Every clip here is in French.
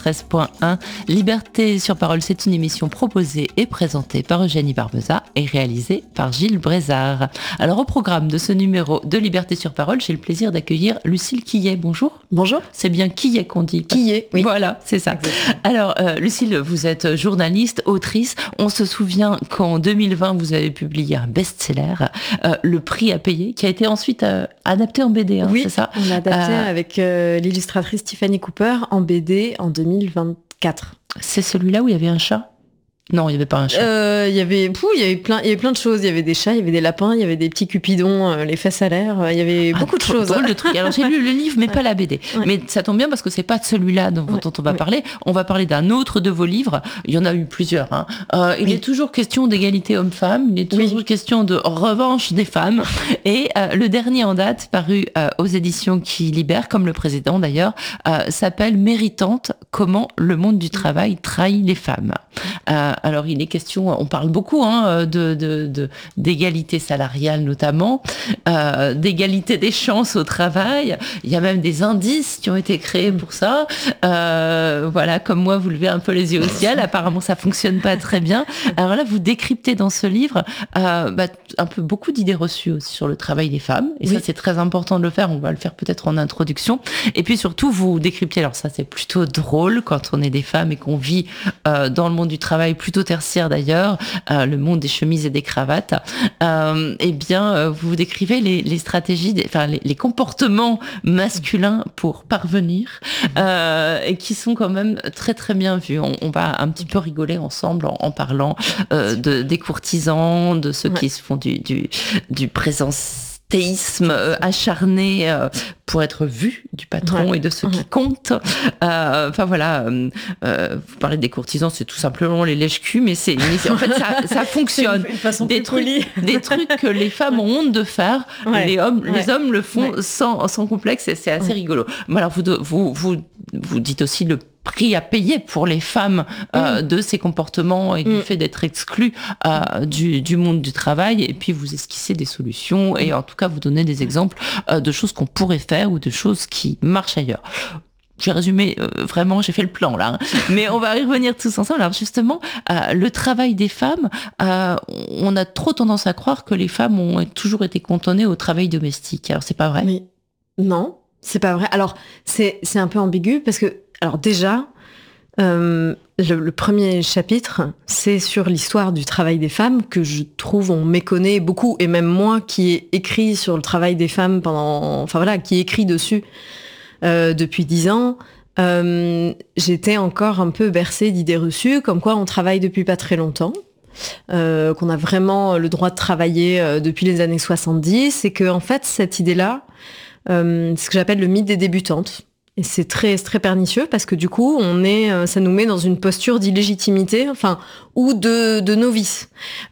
93.1. Liberté sur parole, c'est une émission proposée et présentée par Eugénie Barbeza et réalisée par Gilles Brézard. Alors au programme de ce numéro de Liberté sur parole, j'ai le plaisir d'accueillir Lucille Quillet. Bonjour. Bonjour. C'est bien Quillet qu'on dit. Quillet, oui. Voilà, c'est ça. Exactement. Alors Lucille, vous êtes journaliste, autrice. On se souvient qu'en 2020, vous avez publié un best-seller, Le prix à payer, qui a été ensuite adapté en BD, oui, c'est ça? On l'a adapté avec l'illustratrice Tiffany Cooper en BD en 2024. C'est celui-là où il y avait un chat? Non, il n'y avait pas un chat. Il y avait plein de choses. Il y avait des chats, il y avait des lapins, il y avait des petits cupidons, les fesses à l'air. Il y avait beaucoup de choses. Drôle de trucs. Alors j'ai lu le livre, mais pas la BD. Ouais. Mais ça tombe bien parce que c'est pas de celui-là dont on va parler. On va parler d'un autre de vos livres. Il y en a eu plusieurs. Il est toujours question d'égalité homme-femme. Il est toujours question de revanche des femmes. Et le dernier en date, paru aux éditions Qui Libèrent, comme le précédent d'ailleurs, s'appelle Méritante. Comment le monde du travail trahit les femmes. Alors il est question, on parle beaucoup d'égalité salariale notamment, d'égalité des chances au travail. Il y a même des indices qui ont été créés pour ça. Voilà, comme moi, vous levez un peu les yeux au ciel. Apparemment, ça fonctionne pas très bien. Alors là, vous décryptez dans ce livre un peu beaucoup d'idées reçues aussi sur le travail des femmes. Et ça, c'est très important de le faire. On va le faire peut-être en introduction. Et puis surtout, vous décryptez. Alors ça, c'est plutôt drôle quand on est des femmes et qu'on vit dans le monde du travail plutôt tertiaire d'ailleurs, le monde des chemises et des cravates, vous décrivez les stratégies, les comportements masculins pour parvenir, et qui sont quand même très très bien vus. On va un petit peu rigoler ensemble en parlant des courtisans, de ceux qui se font du présentéisme acharné pour être vu du patron et de ceux qui comptent. Vous parlez des courtisans, c'est tout simplement les lèche-culs, mais en fait ça fonctionne. Une façon des trucs que les femmes ont honte de faire, les hommes le font sans complexe, et c'est assez rigolo. Mais alors vous dites aussi le prix à payer pour les femmes de ces comportements et du fait d'être exclus du monde du travail, et puis vous esquissez des solutions et en tout cas vous donnez des exemples de choses qu'on pourrait faire ou de choses qui marchent ailleurs. J'ai résumé, vraiment, j'ai fait le plan là, mais on va y revenir tous ensemble. Alors justement, le travail des femmes, on a trop tendance à croire que les femmes ont toujours été cantonnées au travail domestique. Alors c'est pas vrai? Mais non, c'est pas vrai. Alors c'est un peu ambigu parce que, alors déjà, le premier chapitre, c'est sur l'histoire du travail des femmes que je trouve on méconnaît beaucoup, et même moi qui ai écrit sur le travail des femmes qui écrit dessus depuis 10 ans, j'étais encore un peu bercée d'idées reçues, comme quoi on travaille depuis pas très longtemps, qu'on a vraiment le droit de travailler depuis les années 70, et que en fait cette idée-là, c'est ce que j'appelle le mythe des débutantes. Et c'est très pernicieux parce que du coup, ça nous met dans une posture d'illégitimité, ou de novice.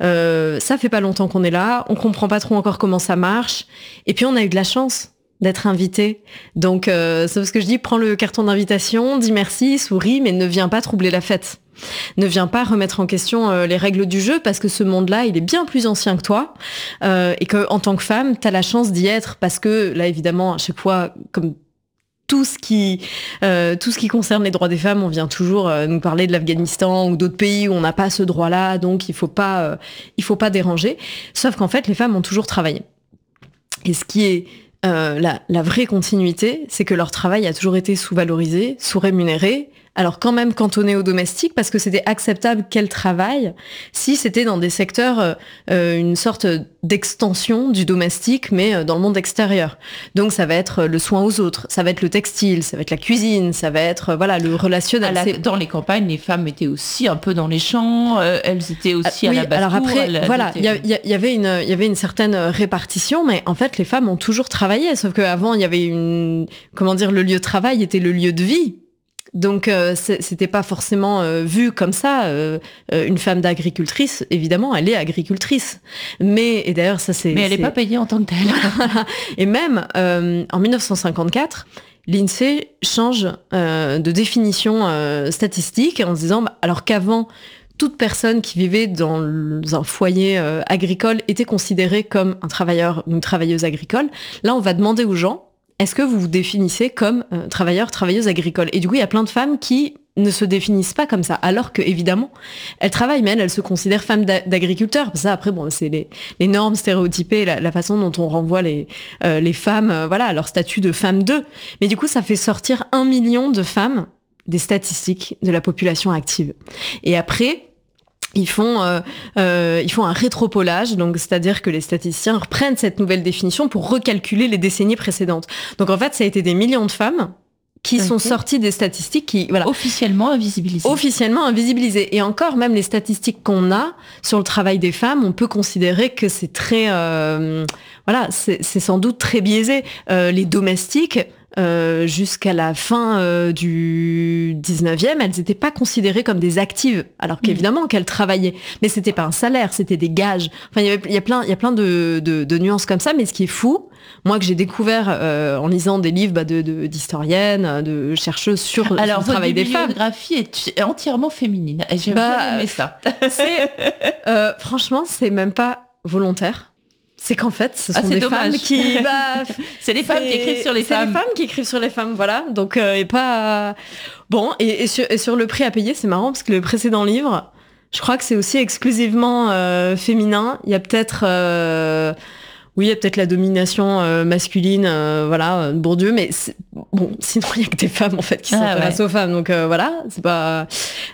Ça fait pas longtemps qu'on est là, on comprend pas trop encore comment ça marche, et puis on a eu de la chance d'être invité. Donc, c'est ce que je dis, prends le carton d'invitation, dis merci, souris, mais ne viens pas troubler la fête. Ne viens pas remettre en question les règles du jeu, parce que ce monde-là, il est bien plus ancien que toi, et que en tant que femme, t'as la chance d'y être, parce que là, évidemment, à chaque fois, comme tout ce qui concerne les droits des femmes, on vient toujours nous parler de l'Afghanistan ou d'autres pays où on n'a pas ce droit-là, donc il faut pas déranger. Sauf qu'en fait, les femmes ont toujours travaillé. Et ce qui est la vraie continuité, c'est que leur travail a toujours été sous-valorisé, sous-rémunéré, alors quand même cantonné au domestique, parce que c'était acceptable qu'elles travaillent si c'était dans des secteurs, une sorte d'extension du domestique, mais dans le monde extérieur. Donc ça va être le soin aux autres, ça va être le textile, ça va être la cuisine, ça va être le relationnel. Dans les campagnes, les femmes étaient aussi un peu dans les champs, elles étaient aussi à la basse-cour. Alors après, il y avait une certaine répartition, mais en fait les femmes ont toujours travaillé, sauf qu'avant il y avait le lieu de travail était le lieu de vie. Donc c'était pas forcément vu comme ça. Une femme d'agricultrice, évidemment, elle est agricultrice. Et d'ailleurs ça c'est. Mais elle n'est pas payée en tant que telle. Et même en 1954, l'INSEE change de définition statistique en se disant alors qu'avant toute personne qui vivait dans un foyer agricole était considérée comme un travailleur ou une travailleuse agricole. Là, on va demander aux gens est-ce que vous vous définissez comme travailleur, travailleuse agricole? Et du coup, il y a plein de femmes qui ne se définissent pas comme ça, alors que évidemment elles travaillent, mais elles se considèrent femmes d'agriculteurs. Ça, après, bon, c'est les normes stéréotypées, la façon dont on renvoie les femmes, voilà, à leur statut de femmes d'eux. Mais du coup, ça fait sortir 1 million de femmes des statistiques de la population active. Et après, ils font un rétropolage, donc c'est-à-dire que les statisticiens reprennent cette nouvelle définition pour recalculer les décennies précédentes. Donc en fait, ça a été des millions de femmes qui sont sorties des statistiques qui, voilà, officiellement invisibilisées. Et encore, même les statistiques qu'on a sur le travail des femmes, on peut considérer que c'est très, voilà, c'est sans doute très biaisé. Les domestiques, jusqu'à la fin du 19e, elles n'étaient pas considérées comme des actives, alors qu'évidemment qu'elles travaillaient. Mais c'était pas un salaire, c'était des gages. Enfin, il y a plein de nuances comme ça, mais ce qui est fou, moi que j'ai découvert en lisant des livres d'historiennes, de chercheuses sur le travail des femmes. Alors, votre biographie est entièrement féminine. Et j'ai bien aimé ça. Franchement, c'est même pas volontaire. C'est qu'en fait, ce sont des femmes qui... c'est les femmes qui écrivent sur les femmes. C'est les femmes qui écrivent sur les femmes, voilà. Donc, et pas... Bon, et sur le prix à payer, c'est marrant, parce que le précédent livre, je crois que c'est aussi exclusivement féminin. Il y a peut-être... Oui, il y a peut-être la domination masculine, voilà, Bourdieu, mais bon, sinon il y a que des femmes en fait qui s'intéressent aux femmes, donc voilà, c'est pas.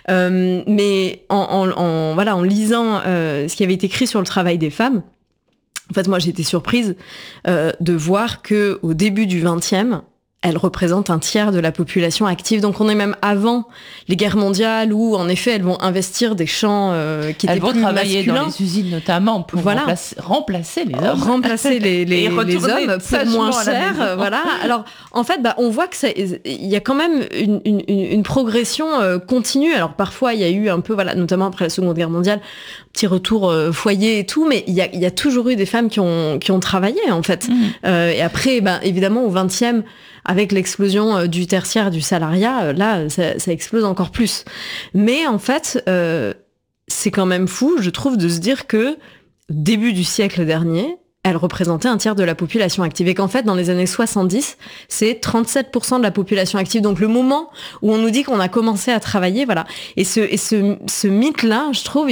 Mais en lisant ce qui avait été écrit sur le travail des femmes, en fait, moi j'ai été surprise de voir que au début du XXe, elles représentent un tiers de la population active. Donc on est même avant les guerres mondiales où, en effet, elles vont investir des champs qui étaient plus masculins. Elles vont travailler dans les usines notamment pour remplacer les hommes. Remplacer les hommes pour moins cher. Voilà. Alors, en fait, on voit que il y a quand même une progression continue. Alors parfois, il y a eu un peu, voilà, notamment après la Seconde Guerre mondiale, petit retour foyer et tout, mais il y a toujours eu des femmes qui ont travaillé, en fait. Et après, évidemment, au XXe, avec l'explosion du tertiaire, du salariat, là, ça explose encore plus. Mais en fait, c'est quand même fou, je trouve, de se dire que début du siècle dernier, elle représentait un tiers de la population active. Et qu'en fait, dans les années 70, c'est 37% de la population active. Donc le moment où on nous dit qu'on a commencé à travailler, voilà. Et ce mythe-là, je trouve,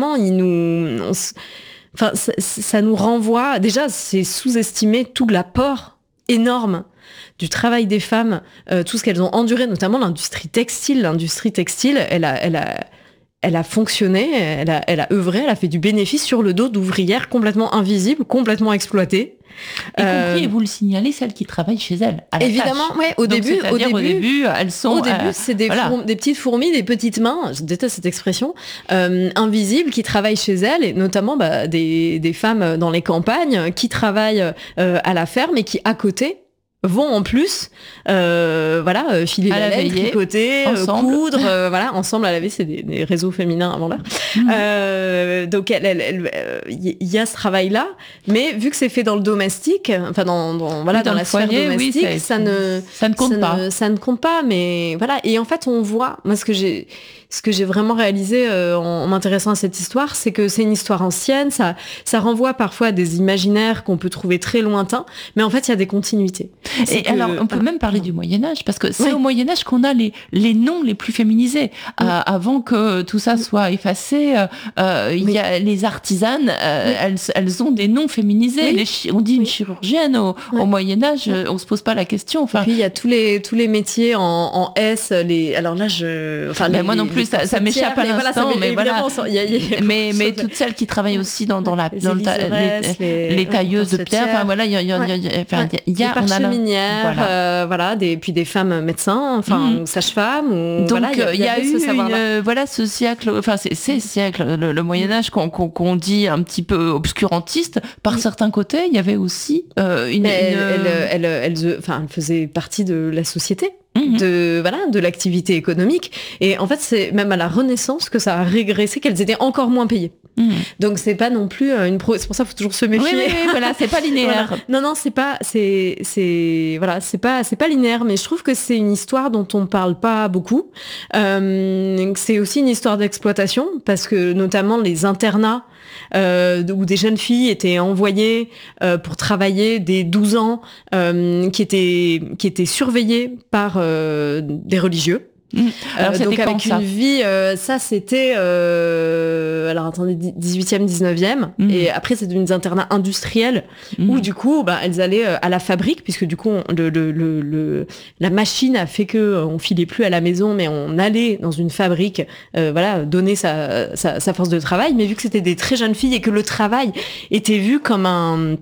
ça nous renvoie... Déjà, c'est sous-estimer tout l'apport énorme du travail des femmes, tout ce qu'elles ont enduré, notamment l'industrie textile. L'industrie textile, elle a fonctionné, elle a œuvré, elle a fait du bénéfice sur le dos d'ouvrières complètement invisibles, complètement exploitées. Y compris, et vous le signalez, celles qui travaillent chez elles. Évidemment, ouais. Au début, elles sont. Au début, c'est des petites fourmis, des petites mains. Je déteste cette expression, invisibles, qui travaillent chez elles, et notamment des femmes dans les campagnes qui travaillent à la ferme et qui, à côté, vont en plus filer la laine, tricoter, coudre, voilà, ensemble à laver. C'est des réseaux féminins avant l'heure. Donc il y a ce travail là, mais vu que c'est fait dans le domestique, enfin dans la sphère domestique, ça ne compte pas, mais voilà. Et en fait, on voit, moi ce que j'ai vraiment réalisé en m'intéressant à cette histoire, c'est que c'est une histoire ancienne, ça renvoie parfois à des imaginaires qu'on peut trouver très lointains, mais en fait il y a des continuités. Alors, on peut même parler du Moyen-Âge, parce que c'est au Moyen-Âge qu'on a les noms les plus féminisés. Avant que tout ça soit effacé, il y a les artisanes, elles ont des noms féminisés. On dit une chirurgienne au Moyen-Âge, on se pose pas la question. Enfin, et puis il y a tous les métiers en S. Alors là, moi non plus, ça m'échappe à l'instant, mais voilà. Mais toutes celles qui travaillent aussi dans les tailleuses de pierre. Enfin voilà, il y a puis des femmes médecins, sages-femmes. Donc il y a eu ce siècle, enfin ces siècles, le Moyen-Âge qu'on dit un petit peu obscurantiste. Par certains côtés, il y avait aussi elle faisait partie de la société. De l'activité économique, et en fait c'est même à la Renaissance que ça a régressé, qu'elles étaient encore moins payées. Donc c'est pas non plus c'est pour ça qu'il faut toujours se méfier. Oui, voilà, c'est pas linéaire. Non, c'est pas linéaire, mais je trouve que c'est une histoire dont on parle pas beaucoup. C'est aussi une histoire d'exploitation, parce que notamment les internats où des jeunes filles étaient envoyées pour travailler dès 12 ans, qui étaient surveillées par des religieux. Alors, donc quand, avec ça une vie, ça c'était, alors attendez, 18e, 19e, et après c'est devenu des internats industriels, où du coup, elles allaient à la fabrique, puisque du coup, la machine a fait que on filait plus à la maison, mais on allait dans une fabrique, donner sa force de travail, mais vu que c'était des très jeunes filles et que le travail était vu comme un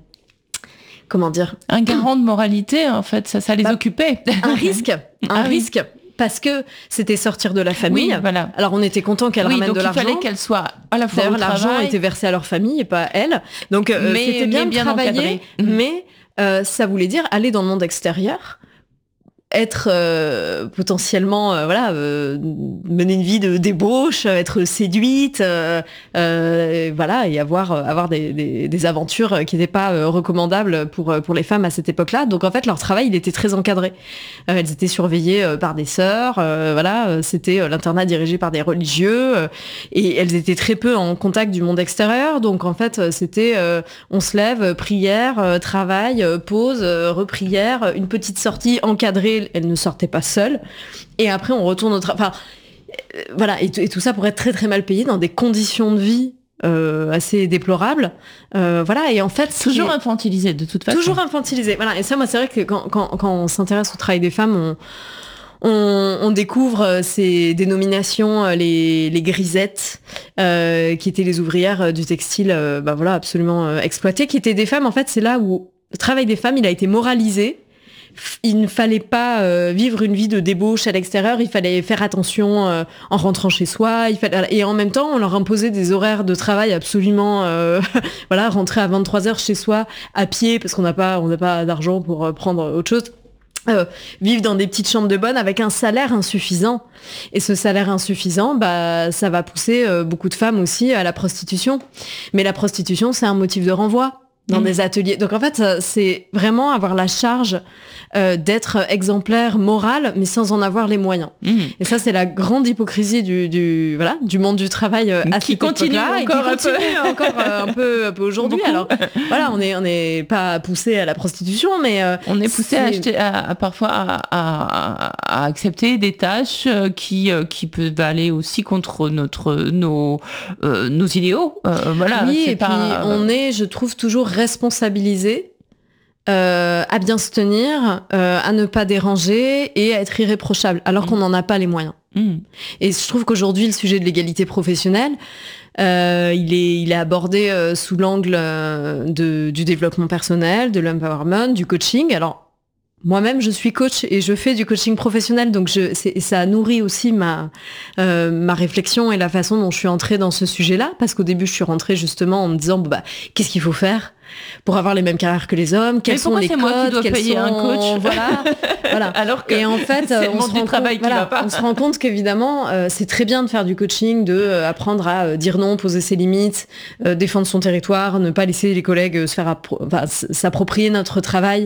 garant de moralité, en fait, ça les occupait. Un risque. Parce que c'était sortir de la famille. Oui, voilà. Alors on était content qu'elle ramène de l'argent. Il fallait qu'elle soit à la fois au travail. L'argent était versé à leur famille et pas à elle. Donc c'était bien de travailler, mais ça voulait dire aller dans le monde extérieur, être potentiellement mener une vie de débauche, être séduite, et avoir des aventures qui n'étaient pas recommandables pour les femmes à cette époque-là. Donc en fait leur travail il était très encadré. Elles étaient surveillées par des sœurs, c'était l'internat dirigé par des religieux, et elles étaient très peu en contact du monde extérieur. Donc en fait c'était on se lève, prière, travail, pause, reprière, une petite sortie encadrée. Elle ne sortait pas seule. Et après, on retourne au travail. Et tout ça pour être très très mal payé dans des conditions de vie assez déplorables. Et en fait... Toujours infantilisé, de toute façon. Toujours infantilisé. Voilà. Et ça, moi, c'est vrai que quand on s'intéresse au travail des femmes, on découvre ces dénominations, les grisettes, qui étaient les ouvrières du textile, absolument exploitées, qui étaient des femmes. En fait, c'est là où le travail des femmes, il a été moralisé. Il ne fallait pas vivre une vie de débauche à l'extérieur, il fallait faire attention en rentrant chez soi, et en même temps on leur imposait des horaires de travail absolument rentrer à 23h chez soi à pied parce qu'on n'a pas d'argent pour prendre autre chose. Vivre dans des petites chambres de bonne avec un salaire insuffisant. Et ce salaire insuffisant, ça va pousser beaucoup de femmes aussi à la prostitution. Mais la prostitution, c'est un motif de renvoi dans des ateliers. Donc en fait, c'est vraiment avoir la charge d'être exemplaire moral, mais sans en avoir les moyens. Et ça, c'est la grande hypocrisie du monde du travail qui continue encore un peu aujourd'hui. Alors on n'est pas poussé à la prostitution, mais on est poussé parfois à accepter des tâches qui peuvent aller aussi contre nos idéaux. Oui, et puis on est, je trouve, toujours responsabilisé à bien se tenir, à ne pas déranger et à être irréprochable, alors qu'on n'en a pas les moyens. Et je trouve qu'aujourd'hui, le sujet de l'égalité professionnelle, il est abordé sous l'angle du développement personnel, de l'empowerment, du coaching. Alors, moi-même, je suis coach et je fais du coaching professionnel, donc ça nourrit aussi ma réflexion et la façon dont je suis entrée dans ce sujet-là, parce qu'au début, je suis rentrée justement en me disant qu'est-ce qu'il faut faire pour avoir les mêmes carrières que les hommes, quels sont les codes, moi qui dois payer un coach voilà. Alors que et en fait, on se rend compte qu'évidemment, c'est très bien de faire du coaching, de apprendre à dire non, poser ses limites, défendre son territoire, ne pas laisser les collègues s'approprier notre travail.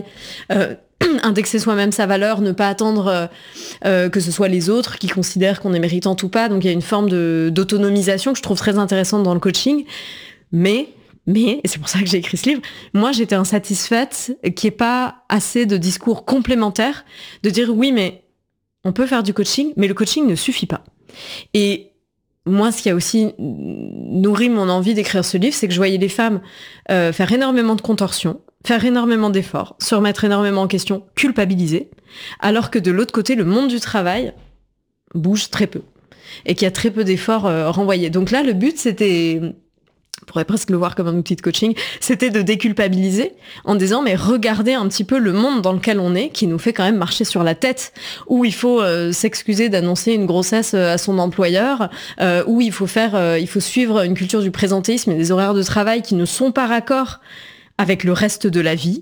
Indexer soi-même sa valeur, ne pas attendre que ce soit les autres qui considèrent qu'on est méritant ou pas. Donc il y a une forme d'autonomisation que je trouve très intéressante dans le coaching. Mais, et c'est pour ça que j'ai écrit ce livre, moi j'étais insatisfaite qu'il n'y ait pas assez de discours complémentaires, de dire oui mais on peut faire du coaching, mais le coaching ne suffit pas. Et moi, ce qui a aussi nourri mon envie d'écrire ce livre, c'est que je voyais les femmes faire énormément de contorsions, faire énormément d'efforts, se remettre énormément en question, culpabiliser, alors que de l'autre côté, le monde du travail bouge très peu et qu'il y a très peu d'efforts renvoyés. Donc là, le but, c'était, on pourrait presque le voir comme un outil de coaching, c'était de déculpabiliser en disant mais regardez un petit peu le monde dans lequel on est, qui nous fait quand même marcher sur la tête, où il faut s'excuser d'annoncer une grossesse à son employeur, où il faut suivre une culture du présentéisme et des horaires de travail qui ne sont pas raccords avec le reste de la vie.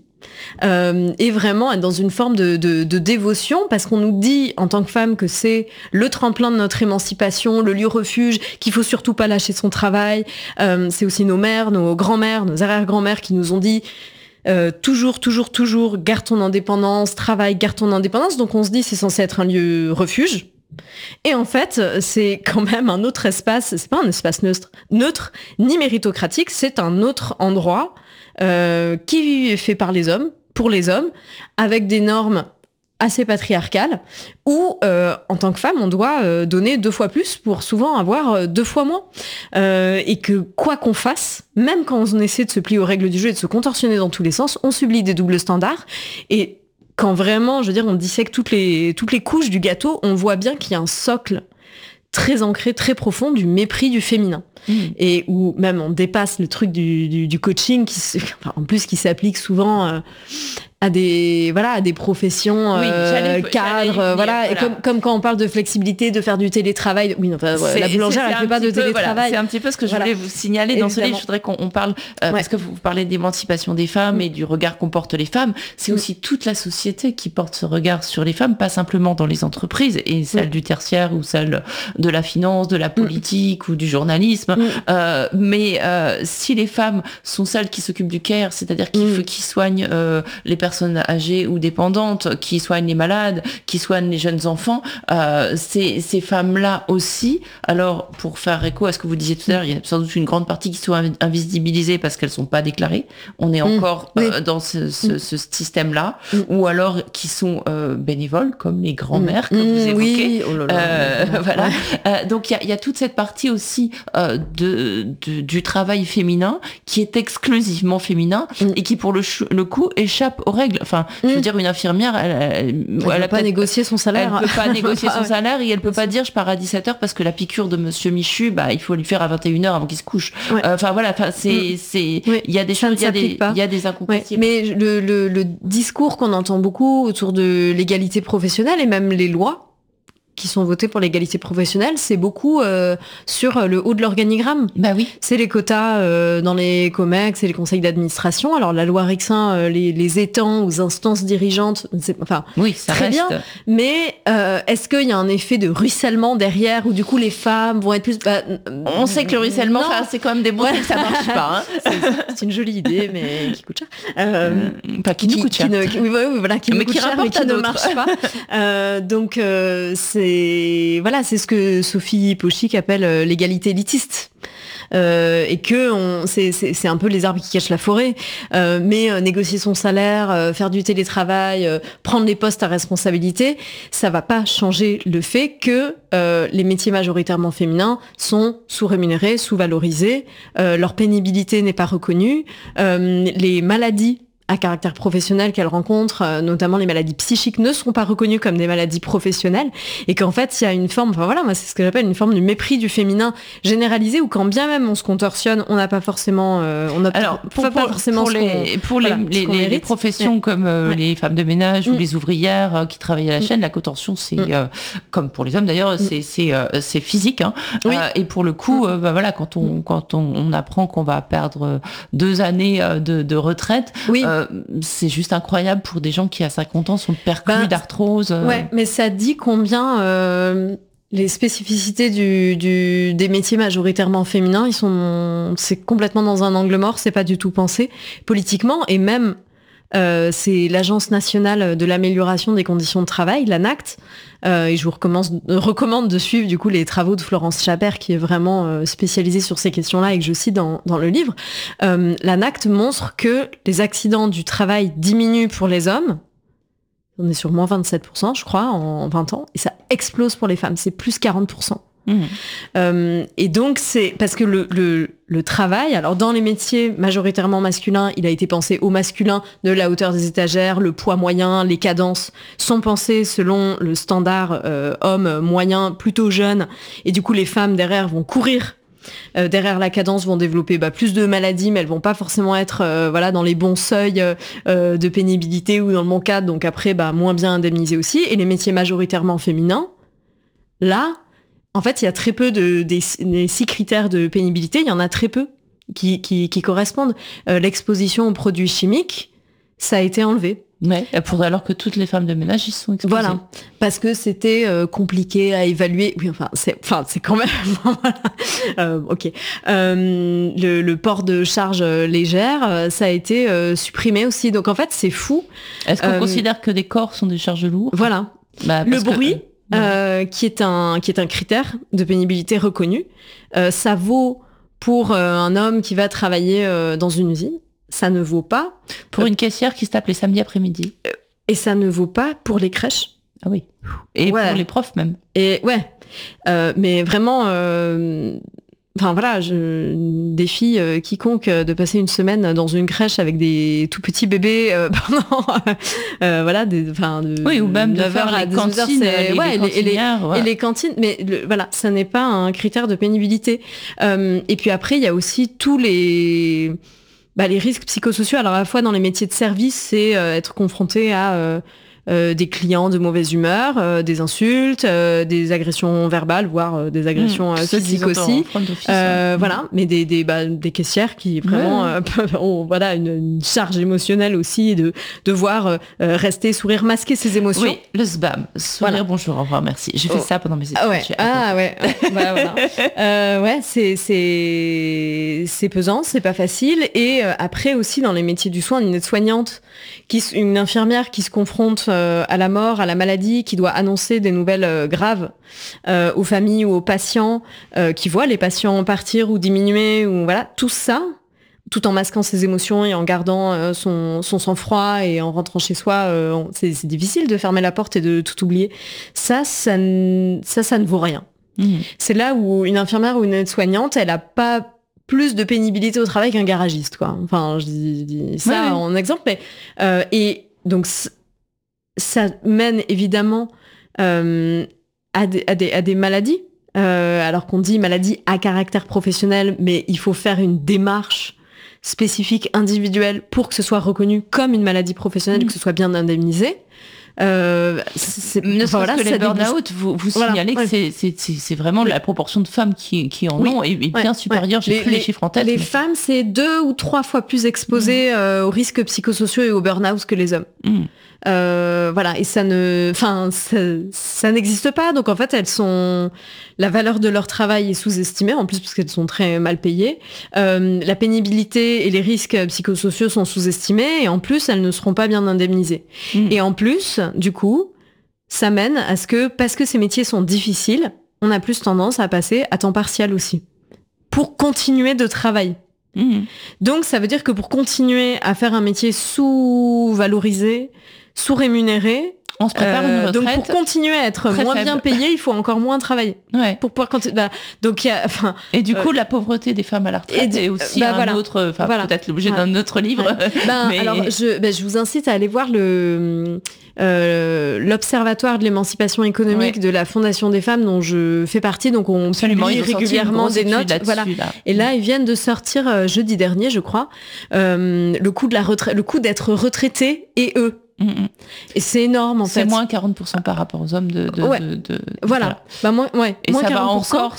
Et vraiment être dans une forme de dévotion, parce qu'on nous dit en tant que femme que c'est le tremplin de notre émancipation, le lieu refuge, qu'il faut surtout pas lâcher son travail. C'est aussi nos mères, nos grands-mères, nos arrière-grands-mères qui nous ont dit toujours, garde ton indépendance, travaille, garde ton indépendance. Donc on se dit c'est censé être un lieu refuge. Et en fait, c'est quand même un autre espace, c'est pas un espace neutre, ni méritocratique, c'est un autre endroit qui est fait par les hommes, pour les hommes, avec des normes assez patriarcale où en tant que femme on doit donner 2 fois plus pour souvent avoir 2 fois moins et que quoi qu'on fasse, même quand on essaie de se plier aux règles du jeu et de se contorsionner dans tous les sens, on subit des doubles standards. Et quand vraiment, je veux dire, on dissèque toutes les couches du gâteau, on voit bien qu'il y a un socle très ancré, très profond du mépris du féminin. Et où même on dépasse le truc du coaching en plus qui s'applique souvent à des professions cadres, voilà. Et comme quand on parle de flexibilité, de faire du télétravail, la boulangère elle fait pas de télétravail. Voilà, c'est un petit peu ce que je voulais vous signaler dans ce livre. Je voudrais qu'on parle parce que vous parlez d'émancipation des femmes et du regard qu'on porte les femmes. C'est aussi toute la société qui porte ce regard sur les femmes, pas simplement dans les entreprises et celle du tertiaire ou celle de la finance, de la politique ou du journalisme. Mais si les femmes sont celles qui s'occupent du care, c'est-à-dire qui soignent les personnes âgées ou dépendantes, qui soignent les malades, qui soignent les jeunes enfants, ces femmes-là aussi, alors pour faire écho à ce que vous disiez tout à l'heure, il y a sans doute une grande partie qui sont invisibilisées parce qu'elles sont pas déclarées. On est encore dans ce système-là, ou alors qui sont bénévoles, comme les grands-mères que vous évoquez. Voilà. Donc il y a toute cette partie aussi du travail féminin qui est exclusivement féminin et qui pour le coup échappe aux règles. Enfin, je veux dire, une infirmière, elle peut pas négocier son salaire. Elle peut pas négocier son salaire et elle peut pas dire je pars à 17h parce que la piqûre de Monsieur Michu, il faut lui faire à 21h avant qu'il se couche. Enfin voilà, il y a des choses, il y a des incompatibles. Mais le discours qu'on entend beaucoup autour de l'égalité professionnelle et même les lois qui sont votées pour l'égalité professionnelle, c'est beaucoup sur le haut de l'organigramme. Bah oui. C'est les quotas dans les COMEX et les conseils d'administration. Alors la loi Rixin les étend aux instances dirigeantes. Oui, ça très reste bien. Mais est-ce qu'il y a un effet de ruissellement derrière où du coup les femmes vont être plus... on sait que le ruissellement, c'est quand même des bons que ça marche pas. Hein. C'est une jolie idée, mais qui coûte cher. Qui nous coûte cher. Qui nous coûte cher, mais qui ne marche pas. Donc c'est ce que Sophie Pochick appelle l'égalité élitiste. Et que c'est un peu les arbres qui cachent la forêt, mais négocier son salaire, faire du télétravail, prendre les postes à responsabilité, ça va pas changer le fait que les métiers majoritairement féminins sont sous-rémunérés, sous-valorisés, leur pénibilité n'est pas reconnue, les maladies à caractère professionnel qu'elles rencontrent, notamment les maladies psychiques, ne seront pas reconnues comme des maladies professionnelles, et qu'en fait il y a une forme, moi c'est ce que j'appelle une forme de mépris du féminin généralisé, où quand bien même on se contorsionne, on n'a pas forcément, pour les professions comme les femmes de ménage ou les ouvrières qui travaillent à la chaîne, la contorsion c'est comme pour les hommes d'ailleurs, c'est physique, hein. Et pour le coup, quand on apprend qu'on va perdre 2 années de retraite. C'est juste incroyable pour des gens qui à 50 ans sont perclus d'arthrose. Ouais, mais ça dit combien les spécificités des métiers majoritairement féminins, c'est complètement dans un angle mort, c'est pas du tout pensé politiquement, et même c'est l'Agence nationale de l'amélioration des conditions de travail, l'ANACT, et je vous recommande de suivre du coup les travaux de Florence Chabert, qui est vraiment spécialisée sur ces questions-là et que je cite dans le livre. L'ANACT montre que les accidents du travail diminuent pour les hommes. On est sur moins 27%, je crois, en 20 ans, et ça explose pour les femmes, c'est plus 40%. Et donc c'est parce que le travail, alors dans les métiers majoritairement masculins, il a été pensé au masculin, de la hauteur des étagères, le poids moyen, les cadences sont pensées selon le standard homme moyen plutôt jeune, et du coup les femmes derrière vont courir derrière la cadence, vont développer plus de maladies, mais elles vont pas forcément être dans les bons seuils de pénibilité ou dans le bon cadre, donc après moins bien indemnisées aussi. Et les métiers majoritairement féminins, là en fait, il y a très peu des 6 critères de pénibilité, il y en a très peu qui correspondent. L'exposition aux produits chimiques, ça a été enlevé. Ouais, alors que toutes les femmes de ménage y sont exposées. Voilà, parce que c'était compliqué à évaluer. Oui, c'est quand même ok. Le port de charges légères, ça a été supprimé aussi. Donc en fait, c'est fou. Est-ce qu'on considère que des corps sont des charges lourdes ? Voilà. Le bruit. Qui est un critère de pénibilité reconnu. Ça vaut pour un homme qui va travailler dans une usine. Ça ne vaut pas pour une caissière qui se tape les samedis après-midi. Et ça ne vaut pas pour les crèches. Ah oui. Et pour les profs même. Et ouais. Mais vraiment, enfin voilà, je défie quiconque de passer une semaine dans une crèche avec des tout petits bébés pendant, voilà, oui, ou même de 9h faire à les 12h, cantines, et les cantines. Mais voilà, ça n'est pas un critère de pénibilité. Et puis après, il y a aussi tous les risques psychosociaux. Alors à la fois dans les métiers de service, c'est être confronté à des clients de mauvaise humeur, des insultes, des agressions verbales, voire des agressions physiques aussi. Voilà, mais des caissières qui vraiment ont une charge émotionnelle aussi, de devoir rester, sourire, masquer ses émotions. Oui, le SBAM, sourire, bonjour, au revoir, merci. J'ai fait ça pendant mes études. C'est pesant, c'est pas facile. Et après aussi dans les métiers du soin, une aide-soignante, une infirmière qui se confronte à la mort, à la maladie, qui doit annoncer des nouvelles graves aux familles ou aux patients, qui voient les patients partir ou diminuer, ou voilà, tout ça, tout en masquant ses émotions et en gardant son sang-froid et en rentrant chez soi, c'est difficile de fermer la porte et de tout oublier. Ça ne vaut rien. C'est là où une infirmière ou une aide-soignante, elle a pas plus de pénibilité au travail qu'un garagiste, quoi. Enfin, je dis ça en exemple, mais et donc ça mène évidemment à des maladies, alors qu'on dit maladie à caractère professionnel, mais il faut faire une démarche spécifique, individuelle, pour que ce soit reconnu comme une maladie professionnelle et que ce soit bien indemnisé. Ne serait-ce que les burn-out, vous signalez que c'est vraiment la proportion de femmes qui en ont est bien supérieure. J'ai plus les chiffres en tête. Les femmes, c'est 2 ou 3 fois plus exposées aux risques psychosociaux et au burn-out que les hommes. Voilà, et ça n'existe pas. Donc en fait, la valeur de leur travail est sous-estimée, en plus parce qu'elles sont très mal payées. La pénibilité et les risques psychosociaux sont sous-estimés, et en plus, elles ne seront pas bien indemnisées. Et en plus, du coup, ça mène à ce que, parce que ces métiers sont difficiles, on a plus tendance à passer à temps partiel aussi, pour continuer de travailler. Donc ça veut dire que pour continuer à faire un métier sous-valorisé, sous-rémunéré, on se prépare une retraite. Donc pour continuer à être moins bien payé, il faut encore moins travailler. Pour pouvoir continuer. Donc et du coup, la pauvreté des femmes à la retraite est aussi autre. Peut-être l'objet d'un autre livre. Mais... Alors, je vous incite à aller voir l'Observatoire de l'émancipation économique de la Fondation des femmes, dont je fais partie. Donc on publie régulièrement des notes. Voilà. Et là, ils viennent de sortir jeudi dernier, je crois, le coût de la retraite, le coût d'être retraité et eux. Et c'est énorme en fait. C'est moins 40% par rapport aux hommes voilà. Moins et moins ça 40%. Va encore.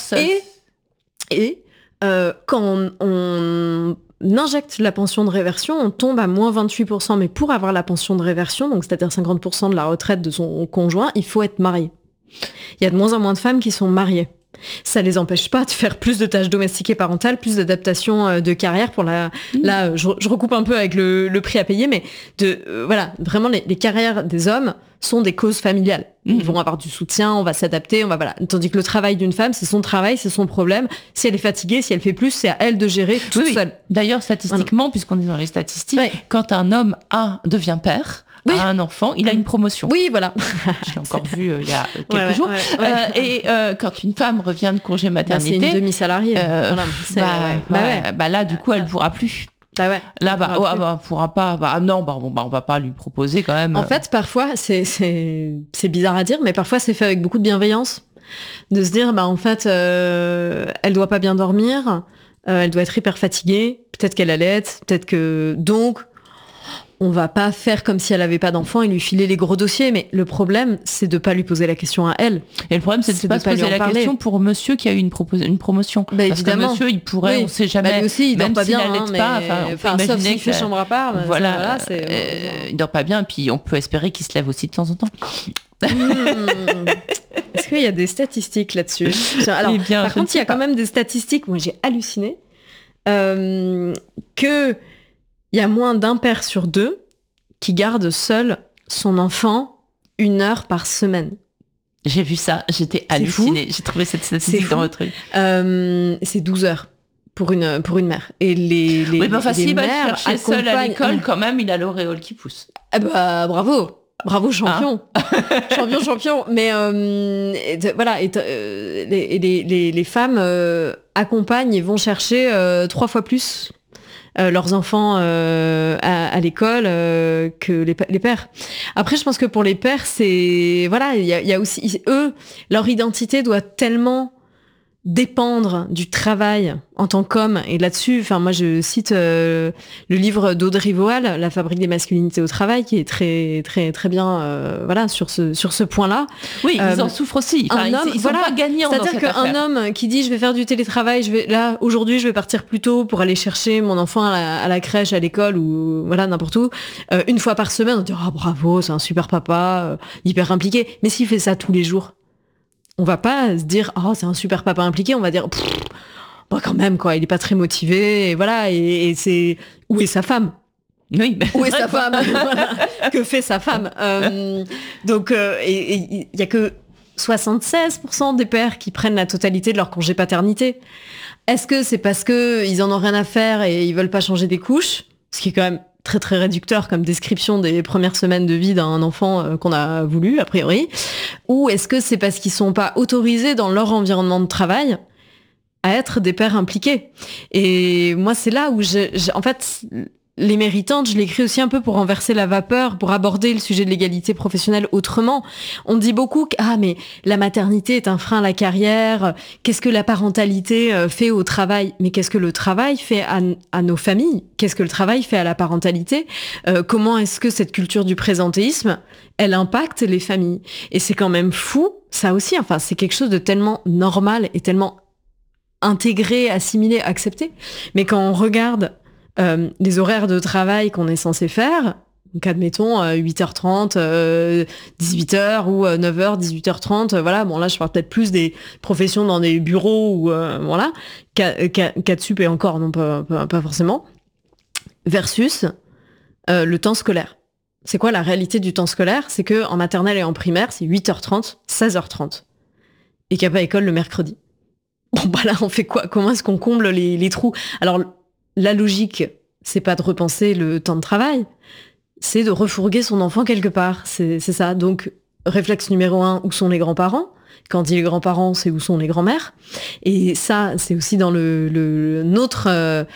Et quand on injecte la pension de réversion, on tombe à moins 28%. Mais pour avoir la pension de réversion, donc c'est-à-dire 50% de la retraite de son conjoint, il faut être marié. Il y a de moins en moins de femmes qui sont mariées. Ça les empêche pas de faire plus de tâches domestiques et parentales, plus d'adaptation de carrière pour là, je recoupe un peu avec le prix à payer, mais vraiment les carrières des hommes sont des causes familiales. Ils vont avoir du soutien, on va s'adapter, tandis que le travail d'une femme, c'est son travail, c'est son problème. Si elle est fatiguée, si elle fait plus, c'est à elle de gérer toute seule. D'ailleurs, statistiquement, puisqu'on est dans les statistiques, quand un homme devient père, à un enfant, il a une promotion. Oui, voilà. J'ai encore vu il y a quelques jours. Et quand une femme revient de congé maternité, c'est une demi-salariée. Là, du coup, elle pourra plus. Là, pourra pas. On va pas lui proposer quand même. En fait, parfois, c'est bizarre à dire, mais parfois c'est fait avec beaucoup de bienveillance, de se dire, en fait, elle doit pas bien dormir, elle doit être hyper fatiguée, peut-être qu'elle allait peut-être que donc. On va pas faire comme si elle avait pas d'enfant et lui filer les gros dossiers, mais le problème, c'est de pas lui poser la question à elle. Et le problème, c'est de pas se poser la question pour monsieur qui a eu une promotion. Parce évidemment. Que monsieur, il pourrait, on sait jamais. Lui aussi, il dort pas bien, sauf s'il fait chambre à part. Il dort pas bien, et puis on peut espérer qu'il se lève aussi de temps en temps. Est-ce qu'il y a des statistiques là-dessus? Alors, par contre, il y a quand même des statistiques. Moi, j'ai halluciné que il y a moins d'un père sur 2 qui garde seul son enfant 1 heure par semaine. J'ai vu ça, j'étais hallucinée. J'ai trouvé cette statistique dans votre truc. C'est 12 heures pour une mère. Et les s'il va mères chercher seul à l'école, quand même, il a l'auréole qui pousse. Bravo. Bravo, champion. Champion. Mais voilà, les femmes accompagnent et vont chercher 3 fois plus leurs enfants à l'école que les pères. Après, je pense que pour les pères, c'est... Voilà, il y a aussi... Eux, leur identité doit tellement dépendre du travail en tant qu'homme. Et là-dessus, enfin, moi, je cite le livre d'Audrey Voal, La fabrique des masculinités au travail, qui est très, très, très bien, voilà, sur ce point-là. Oui, ils en souffrent aussi. Enfin, ils sont pas gagnants dans cette affaire. C'est-à-dire qu'un homme qui dit, je vais faire du télétravail, aujourd'hui, je vais partir plus tôt pour aller chercher mon enfant à la crèche, à l'école, ou voilà, n'importe où, une fois par semaine, on dit, ah, bravo, c'est un super papa, hyper impliqué. Mais s'il fait ça tous les jours, on va pas se dire, oh, c'est un super papa impliqué, on va dire, bon, quand même, quoi, il est pas très motivé, et voilà, et c'est, où est sa femme? Oui, où est sa femme? Voilà. Que fait sa femme? Donc, il y a que 76% des pères qui prennent la totalité de leur congé paternité. Est-ce que c'est parce que ils en ont rien à faire et ils veulent pas changer des couches? Ce qui est quand même très très réducteur comme description des premières semaines de vie d'un enfant qu'on a voulu, a priori. Ou est-ce que c'est parce qu'ils sont pas autorisés dans leur environnement de travail à être des pères impliqués? Et moi, c'est là où en fait, Les Méritantes, je l'écris aussi un peu pour renverser la vapeur, pour aborder le sujet de l'égalité professionnelle autrement. On dit beaucoup que mais la maternité est un frein à la carrière, qu'est-ce que la parentalité fait au travail? Mais qu'est-ce que le travail fait à nos familles? Qu'est-ce que le travail fait à la parentalité? Comment est-ce que cette culture du présentéisme, elle impacte les familles? Et c'est quand même fou, ça aussi, enfin, c'est quelque chose de tellement normal et tellement intégré, assimilé, accepté. Mais quand on regarde les horaires de travail qu'on est censé faire, donc admettons 8h30, 18h ou 9h, 18h30, voilà, bon là je parle peut-être plus des professions dans des bureaux ou voilà, 4 sup et encore, non pas forcément, versus le temps scolaire. C'est quoi la réalité du temps scolaire? C'est que en maternelle et en primaire, c'est 8h30, 16h30. Et qu'il n'y a pas école le mercredi. Bon bah là on fait quoi? Comment est-ce qu'on comble les trous? Alors la logique, c'est pas de repenser le temps de travail, c'est de refourguer son enfant quelque part. C'est ça. Donc, réflexe numéro 1, où sont les grands-parents? Quand on dit les grands-parents, c'est où sont les grands-mères? Et ça, c'est aussi dans notre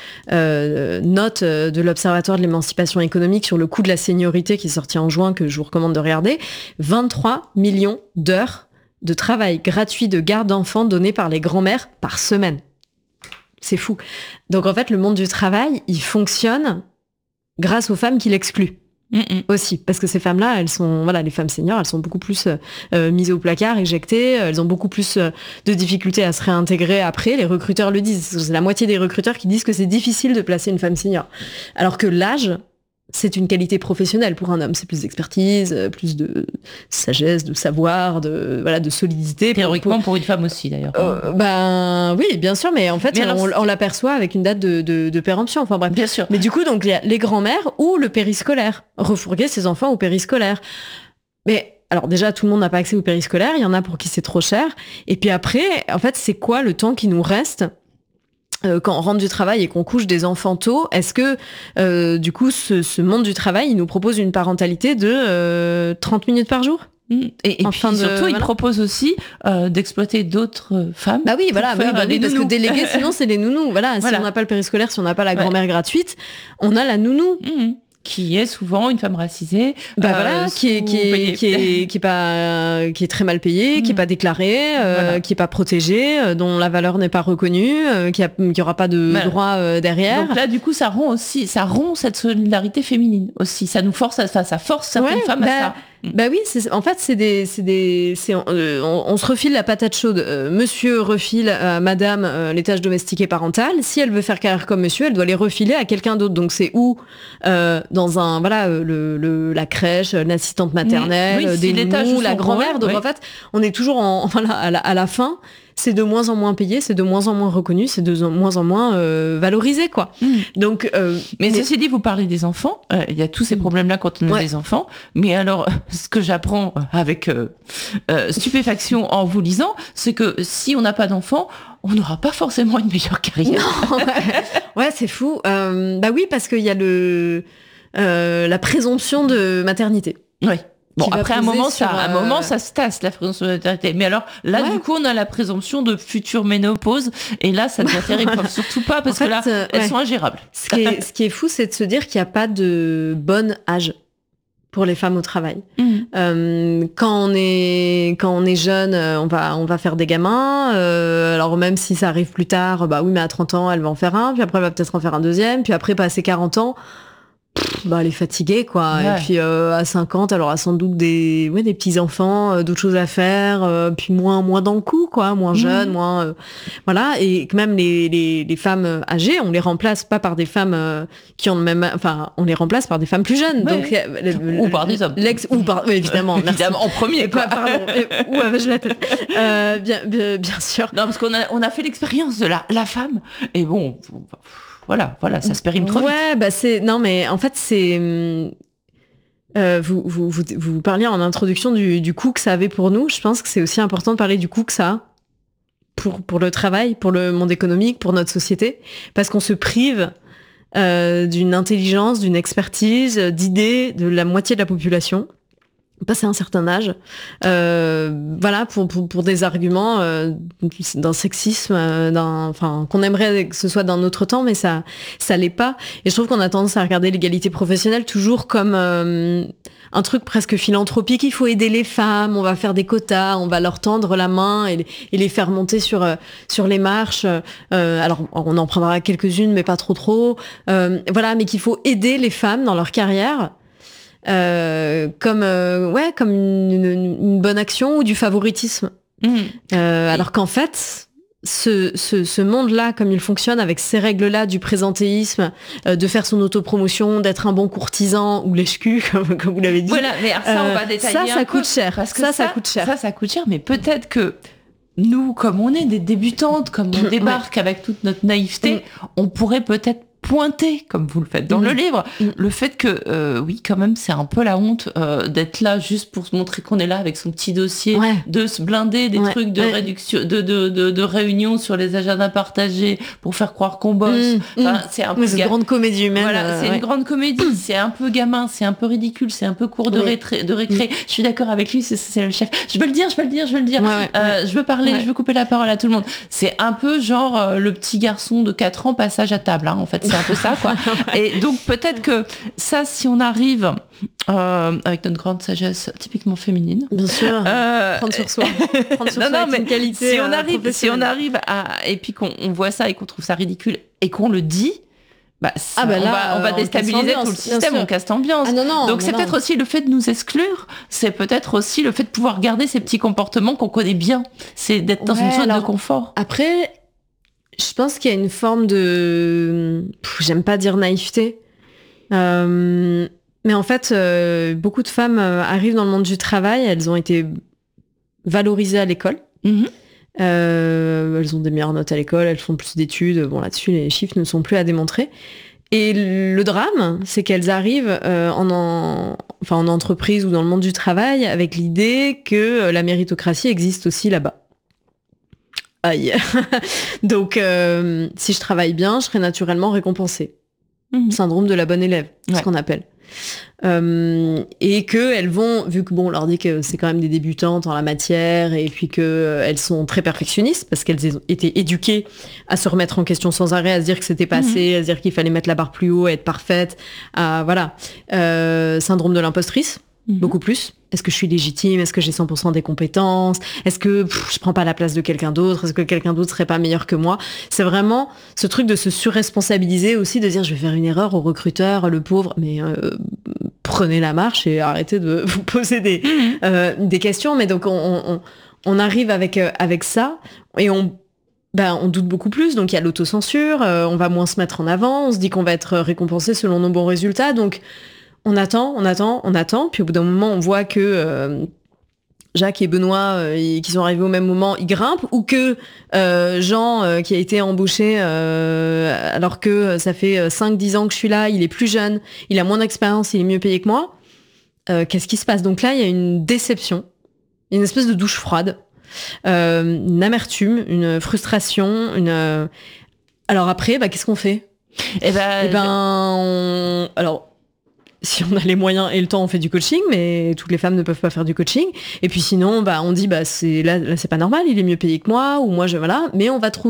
note de l'Observatoire de l'émancipation économique sur le coût de la seniorité qui est sorti en juin, que je vous recommande de regarder. 23 millions d'heures de travail gratuit de garde d'enfants données par les grands-mères par semaine. C'est fou. Donc en fait, le monde du travail, il fonctionne grâce aux femmes qui l'excluent. Aussi. Parce que ces femmes-là, elles sont, voilà, les femmes seniors, elles sont beaucoup plus mises au placard, éjectées, elles ont beaucoup plus de difficultés à se réintégrer après. Les recruteurs le disent. C'est la moitié des recruteurs qui disent que c'est difficile de placer une femme senior. Alors que l'âge, c'est une qualité professionnelle pour un homme. C'est plus d'expertise, plus de sagesse, de savoir, de solidité. Théoriquement pour une femme aussi, d'ailleurs. Oui, bien sûr, mais en fait, on l'aperçoit avec une date de péremption. Enfin bref. Bien sûr. Mais du coup, donc, il y a les grands-mères ou le périscolaire. Refourguer ses enfants au périscolaire. Mais alors déjà, tout le monde n'a pas accès au périscolaire. Il y en a pour qui c'est trop cher. Et puis après, en fait, c'est quoi le temps qui nous reste quand on rentre du travail et qu'on couche des enfants tôt? Est-ce que, du coup, ce monde du travail, il nous propose une parentalité de 30 minutes par jour? Et puis surtout, il propose aussi d'exploiter d'autres femmes. Bah oui, voilà, parce que déléguer, sinon c'est les nounous. Voilà, si on n'a pas le périscolaire, si on n'a pas la grand-mère gratuite, on a la nounou. Qui est souvent une femme racisée, qui est très mal payée, qui est pas déclarée, qui est pas protégée, dont la valeur n'est pas reconnue, qui aura pas de droit derrière. Donc là, du coup, ça rompt cette solidarité féminine aussi. Ça nous force ça force certaines femmes à ça. Bah oui, en fait, on se refile la patate chaude. Monsieur refile à madame les tâches domestiques et parentales. Si elle veut faire carrière comme monsieur, elle doit les refiler à quelqu'un d'autre. Donc c'est dans la crèche, l'assistante maternelle, des nounous, la grand-mère. Donc en fait, on est toujours à la fin. C'est de moins en moins payé, c'est de moins en moins reconnu, c'est de moins en moins valorisé, quoi. Donc, mais ceci dit, vous parlez des enfants. Il y a tous ces problèmes-là quand on a des enfants. Mais alors, ce que j'apprends avec stupéfaction en vous lisant, c'est que si on n'a pas d'enfants, on n'aura pas forcément une meilleure carrière. Non, ouais, c'est fou. Bah oui, parce qu'il y a la présomption de maternité. Oui. Bon, qui va après, à un peser moment, sur, ça se tasse, la présomption de maternité. Mais alors, là, Ouais. du coup, on a la présomption de future ménopause. Et là, ça devient terrible. Enfin, surtout pas, parce En que là, fait, elles ouais. sont ingérables. Ce qui est fou, c'est de se dire qu'il n'y a pas de bon âge pour les femmes au travail. Quand on est jeune, on va faire des gamins. Alors même si ça arrive plus tard, bah oui, mais à 30 ans, elle va en faire un, puis après elle va peut-être en faire un deuxième, puis après passer 40 ans, bah elle est fatiguée quoi. Ouais. Et puis à 50, elle aura sans doute des petits enfants, d'autres choses à faire, puis moins dans le coup quoi, moins jeune, moins voilà. Et que même les femmes âgées, on les remplace pas par des femmes qui ont le même, enfin on les remplace par des femmes plus jeunes. Ouais. Donc Ou par des hommes. Oui, évidemment, merci. Évidemment, en premier, quoi. Pardon. Où avais-je la tête bien sûr. Non, parce on a fait l'expérience de la femme. Et bon, voilà, ça se périme trop vite. Ouais, bah non, mais en fait, c'est. Vous parliez en introduction du coût que ça avait pour nous. Je pense que c'est aussi important de parler du coût que ça a pour le travail, pour le monde économique, pour notre société. Parce qu'on se prive d'une intelligence, d'une expertise, d'idées de la moitié de la population. Passer un certain âge, voilà, pour des arguments d'un sexisme, qu'on aimerait que ce soit d'un autre temps, mais ça l'est pas. Et je trouve qu'on a tendance à regarder l'égalité professionnelle toujours comme un truc presque philanthropique. Il faut aider les femmes, on va faire des quotas, on va leur tendre la main et les faire monter sur les marches. Alors, on en prendra quelques-unes, mais pas trop. Voilà, mais qu'il faut aider les femmes dans leur carrière. Comme une bonne action ou du favoritisme. Alors qu'en fait, ce monde-là, comme il fonctionne avec ces règles-là du présentéisme, de faire son autopromotion, d'être un bon courtisan ou lèche-cul, comme vous l'avez dit. Voilà, mais ça, on va détailler ça coûte cher. Parce que ça coûte cher. Ça coûte cher, mais peut-être que nous, comme on est des débutantes, comme on débarque avec toute notre naïveté, on pourrait peut-être pointer, comme vous le faites dans le livre, le fait que, oui, quand même, c'est un peu la honte d'être là juste pour se montrer qu'on est là avec son petit dossier, de se blinder des trucs de réduction, de réunion sur les agendas partagés pour faire croire qu'on bosse. Enfin, c'est un peu une grande comédie humaine. Voilà, c'est une grande comédie, c'est un peu gamin, c'est un peu ridicule, c'est un peu cours de récré. Je suis d'accord avec lui, c'est le chef. Je veux le dire. Je veux parler, je veux couper la parole à tout le monde. C'est un peu genre le petit garçon de 4 ans passage à table, hein, en fait. C'est un peu ça, quoi. Et donc, peut-être que ça, si on arrive avec notre grande sagesse typiquement féminine. Bien sûr. Prendre sur soi. Prendre sur soi avec une qualité si on arrive et puis qu'on voit ça et qu'on trouve ça ridicule et qu'on le dit, bah, on va déstabiliser tout le système, on casse l'ambiance. Donc c'est peut-être aussi le fait de nous exclure, c'est peut-être aussi le fait de pouvoir garder ces petits comportements qu'on connaît bien. C'est d'être dans une zone de confort. Après, je pense qu'il y a une forme de... j'aime pas dire naïveté. Mais en fait, beaucoup de femmes arrivent dans le monde du travail, elles ont été valorisées à l'école. Elles ont des meilleures notes à l'école, elles font plus d'études. Bon, là-dessus, les chiffres ne sont plus à démontrer. Et le drame, c'est qu'elles arrivent en entreprise ou dans le monde du travail avec l'idée que la méritocratie existe aussi là-bas. Aïe. Donc, si je travaille bien, je serai naturellement récompensée. Syndrome de la bonne élève, ce qu'on appelle. Et que elles vont, vu que bon, on leur dit que c'est quand même des débutantes en la matière, et puis que elles sont très perfectionnistes parce qu'elles ont été éduquées à se remettre en question sans arrêt, à se dire que c'était pas assez, à se dire qu'il fallait mettre la barre plus haut, à être parfaite, voilà. Syndrome de l'impostrice. Beaucoup plus. Est-ce que je suis légitime? Est-ce que j'ai 100% des compétences? Est-ce que je prends pas la place de quelqu'un d'autre? Est-ce que quelqu'un d'autre serait pas meilleur que moi? C'est vraiment ce truc de se surresponsabiliser aussi, de dire je vais faire une erreur au recruteur, le pauvre, mais prenez la marche et arrêtez de vous poser des questions. Mais donc on arrive avec ça et on doute beaucoup plus, donc il y a l'autocensure, on va moins se mettre en avant, on se dit qu'on va être récompensé selon nos bons résultats, donc on attend, puis au bout d'un moment, on voit que Jacques et Benoît, qui sont arrivés au même moment, ils grimpent, ou que Jean, qui a été embauché alors que ça fait 5-10 ans que je suis là, il est plus jeune, il a moins d'expérience, il est mieux payé que moi. Qu'est-ce qui se passe? Donc là, il y a une déception, une espèce de douche froide, une amertume, une frustration, Alors après, qu'est-ce qu'on fait? Alors, si on a les moyens et le temps, on fait du coaching, mais toutes les femmes ne peuvent pas faire du coaching. Et puis sinon, on dit, c'est là, c'est pas normal, il est mieux payé que moi, ou moi, voilà. Mais on va trouver